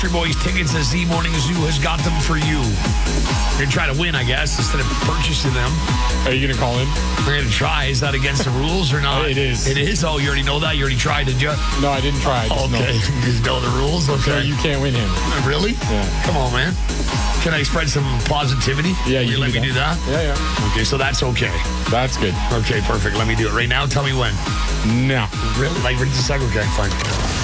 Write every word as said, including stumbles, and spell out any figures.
Boys tickets as Z Morning Zoo has got them for you. You're going to try to win, I guess, instead of purchasing them. Are you going to call in? We're going to try. Is that against the rules or not? It is. It is? Oh, you already know that? You already tried, did you? No, I didn't try. I just Okay. know. You just know the rules? Okay. So you can't win him. Really? Yeah. Come on, man. Can I spread some positivity? Yeah, Will you you let do me do that? Yeah, yeah. Okay, so that's okay. That's good. Okay, perfect. Let me do it right now. Tell me when. No. Really? Like, right this second? Okay, fine.